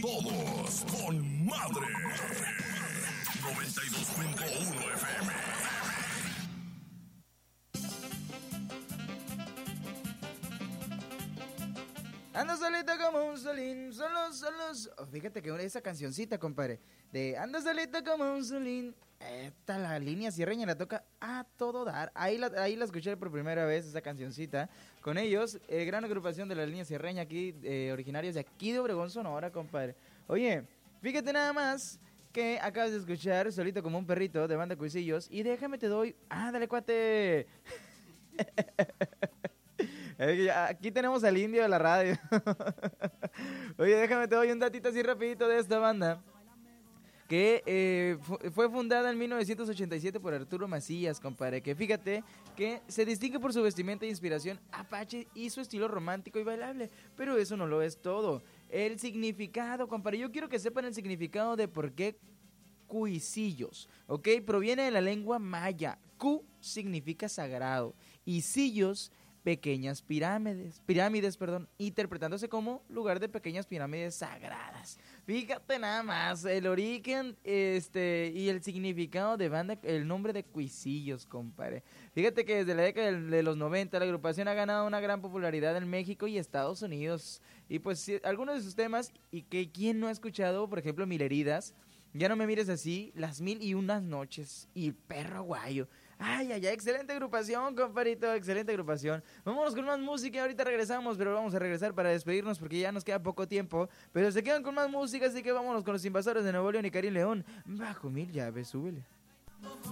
todos con madre. 92.1 FM. Ando solito como un solín, solos. Oh, fíjate que esa cancioncita, compadre, de ando solito como un solín. Esta la línea sierreña la toca a todo dar. Ahí la escuché por primera vez, esa cancioncita. Con ellos, gran agrupación de la línea sierreña aquí, originarios de aquí de Obregón, Sonora, compadre. Oye, fíjate nada más que acabas de escuchar Solito como un perrito de Banda Cuisillos. Y déjame te doy... ¡Ándale, cuate! Aquí tenemos al indio de la radio. Oye, déjame te doy un datito así rapidito de esta banda. Que fue fundada en 1987 por Arturo Macías, compadre. Que fíjate que se distingue por su vestimenta e inspiración apache y su estilo romántico y bailable. Pero eso no lo es todo. El significado, compadre. Yo quiero que sepan el significado de por qué Cuisillos, ¿ok? Proviene de la lengua maya. Cu significa sagrado y sillos, pequeñas pirámides, interpretándose como lugar de pequeñas pirámides sagradas. Fíjate nada más, el origen y el significado de banda, el nombre de Cuisillos, compadre. Fíjate que desde la década de los 90 la agrupación ha ganado una gran popularidad en México y Estados Unidos. Y pues sí, algunos de sus temas, y que quién no ha escuchado, por ejemplo, Mil Heridas, Ya no me mires así, Las Mil y Unas Noches y Perro Aguayo. Ay, excelente agrupación, compadrito, excelente agrupación. Vámonos con más música, ahorita regresamos, pero vamos a regresar para despedirnos porque ya nos queda poco tiempo. Pero se quedan con más música, así que vámonos con los Invasores de Nuevo León y Karim León. Bajo 1000 llaves, súbele.